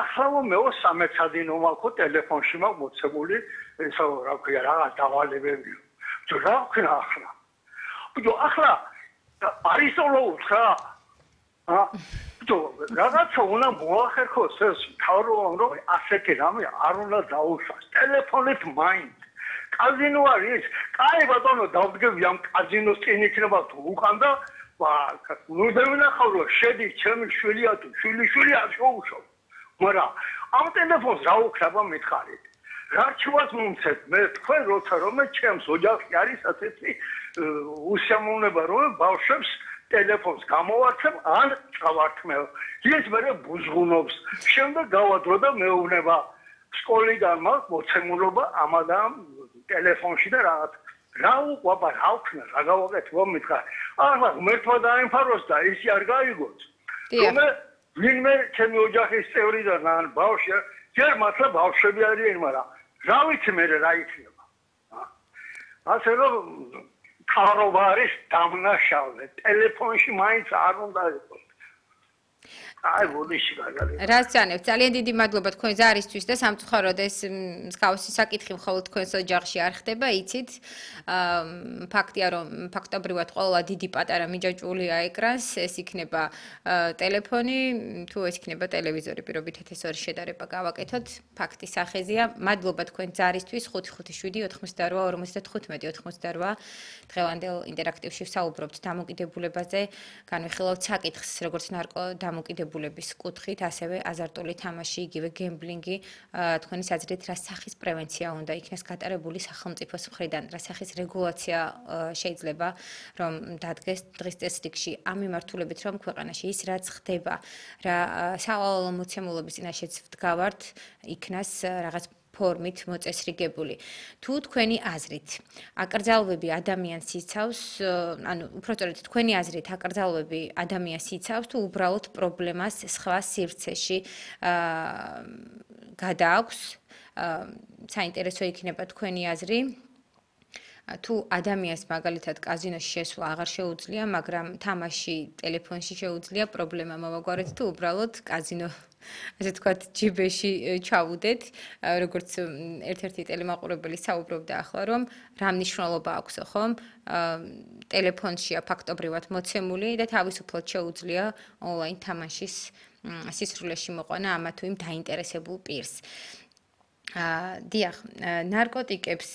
ახლა მეო 13 ნომალქო ტელეფონში მაქვს მოცემული ესა რა ქვია რაღაც დავალებები. რა ქვია ახლა? ბიჭო ახლა არის όλო ხა? ბიჭო რაღაცა უნდა მოახერხოს ეს თავრობამ რომ ასეთი რამე არ უნდა დაუშვას. ტელეფონით მაინც კაზინო არის. კაი ბატონო დავდგები ამ კაზინოს წინ იქნება თუ უკან და ნუ დავინახავ რომ შედი ჩემი შვილია თუ შვილი არ შეუშო. მაგრამ ამ ტელეფონს რა უქრაბა მითხარით. რა ჩუას მომცეთ მე თქვენ როცა რომ ჩემს ოჯახი არის ასეთი უსიამოვნება რომ ბავშვებს ტელეფონს გამოვარცებ ან წავართმევ. ის მე ბუზღუნობს. შემდეგ გავადრო და მეუბნება სკოლიდან მაქვს მოცემულობა ამადამ ტელეფონში და რაღაც რა უყვება რა ვქნა რა გავაკეთე მომითხარ. ახლა მერთვა დაინფაროს და ისი არ გაიგოთ. რომ ვინმე ჩემი ოჯახის წევრიდან ან ბავშვი ჯერ მართლა ბავშვები არიან მაგრამ რა ვიცი მე რა იქნება. ასე რომ თავრობა არის დამნაშავე ტელეფონში მაინც არ უნდა იყოს. აი ბოდიში გაგალია. რასწანებ ძალიან დიდი მადლობა თქვენ ზარისთვის და სამწუხაროდ ეს მსგავსი საკითხი მხოლოდ თქვენს ოჯახში არ ხდება იცით ფაქტია რომ ფაქტობრივად ყველა დიდი პატარა მიჯაჭვულია ეკრანს ეს იქნება ტელეფონი თუ ეს იქნება ტელევიზორი პირობითად ეს ორი შედარება გავაკეთოთ ფაქტის სახეზია მადლობა თქვენ ზარისთვის 557 88 55 88 დღევანდელ ინტერაქტივში ვსაუბრობთ დამოკიდებულებაზე განვიხილავთ საკითხს როგორც ნარკო დამოკიდებულების კუთხით ასევე აზარტული თამაში იგივე გემბლინგი თქვენი საზრით რა სახის პრევენცია უნდა იქნეს გატარებული სახელმწიფოს მხრიდან რა სახის რეგულაცია შეიძლება რომ დადგეს დღის წესრიგში ამ მიმართულებით რომ ქვეყანაში ის რაც ხდება რა სავალალო მოცემულობის წინაშეც ვდგავართ იქნას რაღაც ფორმით მოწესრიგებული. თუ თქვენი აზრით აკრძალვები ადამიანს იცავს, ანუ უბრალოდ თქვენი აზრით აკრძალვები ადამიანს იცავს თუ უბრალოდ პრობლემას სხვა სივრცეში გადააქვს, საინტერესო იქნება თქვენი აზრი. თუ ადამიანს მაგალითად კაზინოში შესვლა აღარ შეუძლია, მაგრამ თამაში ტელეფონში შეუძლია, პრობლემა მოვაგვარეთ თუ უბრალოდ კაზინო ასე თქვათ ჯიბეში ჩავუდეთ, როგორც ერთ-ერთი ტელემაყურებელი საუბრობდა ახლა, რომ რა მნიშვნელობა აქვს, ხომ? ტელეფონშია ფაქტობრივად მოცემული და თავისუფლად შეუძლია ონლაინ თამაშის სისრულეში მოყვანა ამა თუ იმ დაინტერესებულ პირს. დიახ, ნარკოტიკებს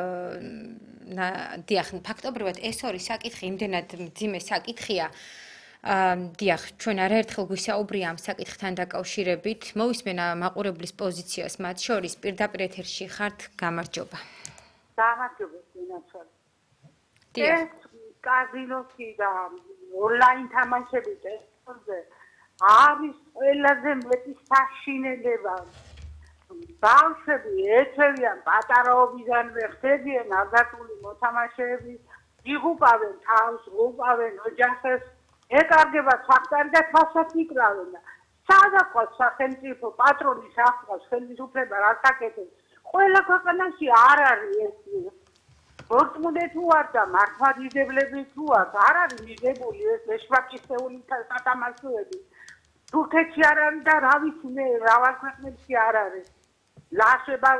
დიახ, ფაქტობრივად ეს ორი საკითხი იმდენად მძიმე საკითხია. დიახ, ჩვენ არაერთხელ გვისაუბრია ამ საკითხთან დაკავშირებით. მოვისმენა მაყურებლის პოზიციას მათ შორის პირდაპირ ეთერში ხართ, გამარჯობა. გამარჯობა, ნაცვალ. ეს კაზინოში და ონლაინ თამაშები ტელეფონზე არის ყველაზე მეტი საშინელება. ბავშვები ეცევიან პატარაობიდანვე ხდებიან აზარტული მოთამაშეები, იღუპავენ თავს, იღუპავენ ოჯახებს, ეკარგება ფაქტარი და თვალსაც იკრავენ. სადაყვა სახელმწიფო პატრონის ახლავს ხელისუფლება რაც აკეთებს. ყველა ქვეყანაში არ არის ეს. მორწმუნე თუ არ და მართლმადიდებლები თუ არ არის მიღებული ეს ეშვაკისეული სათამაშოები. თურქეთში არ არის და რა ვიცი მე რავალ ქვეყნებში არ არის. ლაშება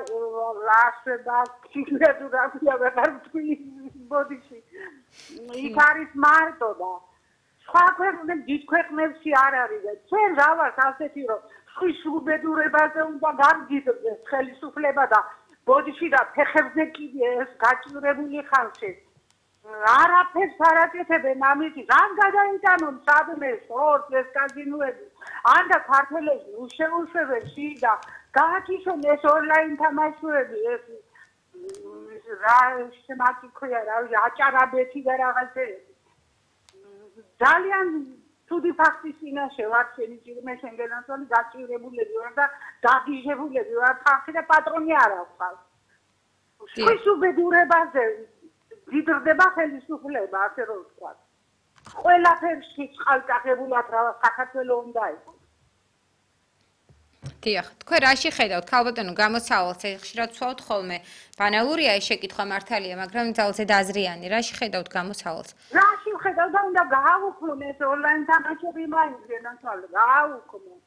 ქილედუ რა ქვია ვეღარ ვთქვი ბოდიში. იქ არის მარტო და სხვა ქვეყნებში დიდ ქვეყნებში არ არის და ჩვენ რა ვართ ასეთი რომ ხის უბედურებაზე უნდა გამგიდდეს ხელისუფლება და ბოდიში და ფეხებზე კიდე ეს გაჭირებული ხალხი არაფერს არ აკეთებენ ამით რამ გადაიტანონ სადმე სპორტს ეს კაზინოები ან და ქართველებს უშეუშვებენ და გააჩიშონ ეს ონლაინ თამაშოები ეს რა შემაკი ქვია რა აჭარაბეთი და რაღაცები ძალიან თუდი ფაქტის წინაშე ვარ შენი ჭირმე შენგენაცვალი გაჭირებულები ვარ და დაგიჟებულები ვარ ხალხი და პატრონი არ აქვს ხის უბედურებაზე დიდრდება ხელისუფლება ასე რომ ვთქვა ყველაფერში წყალკაღებულად რა საქართველოს უნდა იყოს დიახ, თქვენ რაში ხედავთ? ქალბატონო, გამოსავალს ხშირად ვსვავთ ხოლმე. ბანალურია ეს შეკითხვა მართალია, მაგრამ ძალზე დაზრიანი. რაში ხედავთ გამოსავალს? რაში ხედავ და უნდა გააუქმონ ეს ონლაინ თამაშები მაინც განაცვალე, გააუქმონ.